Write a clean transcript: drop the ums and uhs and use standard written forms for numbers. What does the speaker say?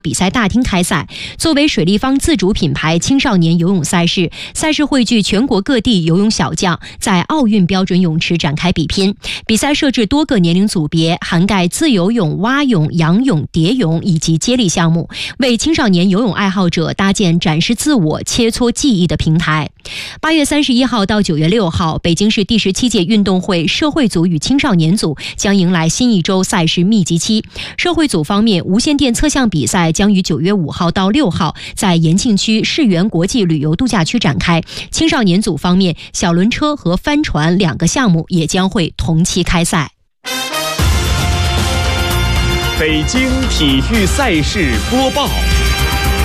比赛大厅开赛。作为水立方自主品牌青少年游泳赛事，赛事汇聚全国各地游泳小将，在奥运标准泳池展开比拼。比赛设置多个年龄组别，涵盖自由泳、蛙泳、仰泳、蝶泳以及接力项目，为青少年游泳爱好者搭建展示自我、切磋技艺的平台。8月31号到9月6号，北京市第17届运动会社会组与青少年组将迎来新一周赛事密集期。社会组方面，无线电测向比赛将于9月5号到6号在延庆区世园国际旅游度假区展开。青少年组方面，小轮车和帆船2个项目也将会同期开赛。 北京体育赛事播报。